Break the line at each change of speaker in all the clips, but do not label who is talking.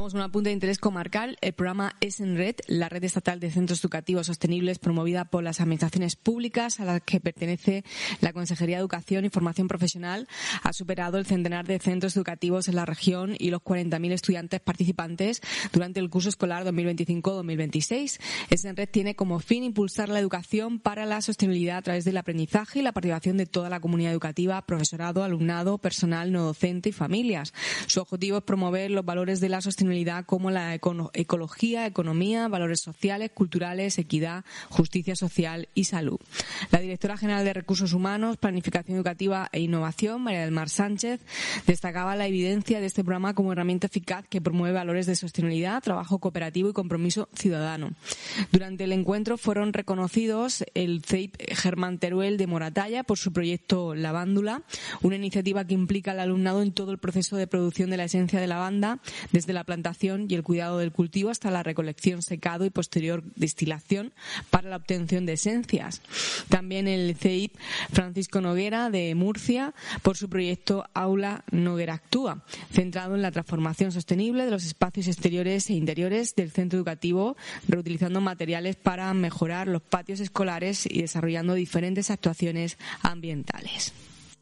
Vamos a un apunte de interés comarcal. El programa ESENRED, la red estatal de centros educativos sostenibles promovida por las administraciones públicas a las que pertenece la Consejería de Educación y Formación Profesional, ha superado el centenar de centros educativos en la región y los 40.000 estudiantes participantes durante el curso escolar 2025-2026. ESENRED tiene como fin impulsar la educación para la sostenibilidad a través del aprendizaje y la participación de toda la comunidad educativa, profesorado, alumnado, personal no docente y familias. Su objetivo es promover los valores de la sostenibilidad como la ecología, economía, valores sociales, culturales, equidad, justicia social y salud. La directora general de Recursos Humanos, Planificación Educativa e Innovación, María del Mar Sánchez, destacaba la evidencia de este programa como herramienta eficaz que promueve valores de sostenibilidad, trabajo cooperativo y compromiso ciudadano. Durante el encuentro fueron reconocidos el CEIP Germán Teruel de Moratalla por su proyecto Lavándula, una iniciativa que implica al alumnado en todo el proceso de producción de la esencia de lavanda, desde la plantación y el cuidado del cultivo hasta la recolección, secado y posterior destilación para la obtención de esencias. También el CEIP Francisco Noguera de Murcia por su proyecto Aula Noguera Actúa, centrado en la transformación sostenible de los espacios exteriores e interiores del centro educativo, reutilizando materiales para mejorar los patios escolares y desarrollando diferentes actuaciones ambientales.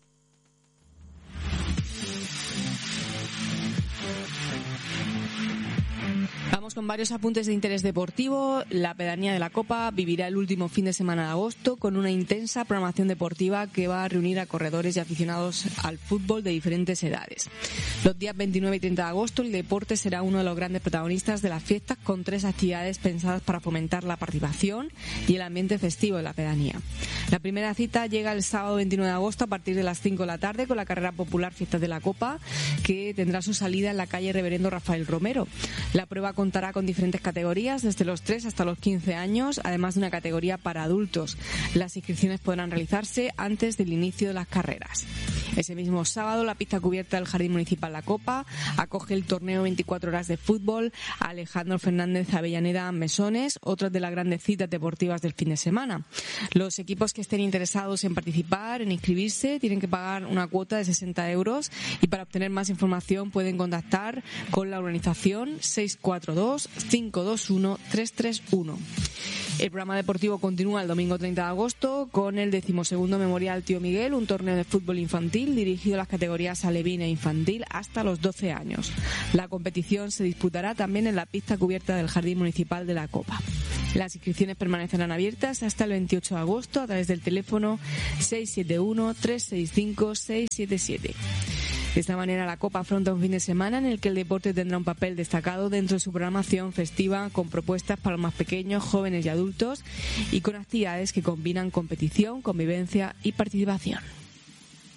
Vamos con varios apuntes de interés deportivo. La pedanía de la Copa vivirá el último fin de semana de agosto con una intensa programación deportiva que va a reunir a corredores y aficionados al fútbol de diferentes edades. Los días 29 y 30 de agosto el deporte será uno de los grandes protagonistas de las fiestas, con 3 actividades pensadas para fomentar la participación y el ambiente festivo de la pedanía. La primera cita llega el sábado 29 de agosto a partir de las 5 de la tarde con la carrera popular Fiestas de la Copa, que tendrá su salida en la calle Reverendo Rafael Romero. La prueba contará con diferentes categorías, desde los 3 hasta los 15 años, además de una categoría para adultos. Las inscripciones podrán realizarse antes del inicio de las carreras. Ese mismo sábado, la pista cubierta del Jardín Municipal La Copa acoge el torneo 24 horas de fútbol Alejandro Fernández Avellaneda Mesones, otra de las grandes citas deportivas del fin de semana. Los equipos que estén interesados en participar, en inscribirse, tienen que pagar una cuota de 60 euros y para obtener más información pueden contactar con la organización 642-521-331. El programa deportivo continúa el domingo 30 de agosto con el 12º Memorial Tío Miguel, un torneo de fútbol infantil dirigido a las categorías alevín e infantil hasta los 12 años. La competición se disputará también en la pista cubierta del Jardín Municipal de la Copa. Las inscripciones permanecerán abiertas hasta el 28 de agosto a través del teléfono 671-365-677. De esta manera, la Copa afronta un fin de semana en el que el deporte tendrá un papel destacado dentro de su programación festiva, con propuestas para los más pequeños, jóvenes y adultos, y con actividades que combinan competición, convivencia y participación.